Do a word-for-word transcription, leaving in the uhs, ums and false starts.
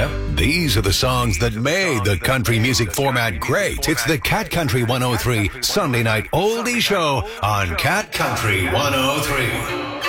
Yep, these are the songs that made the country music format great. It's the Cat Country one oh three Sunday Night Oldie Show on Cat Country one oh three.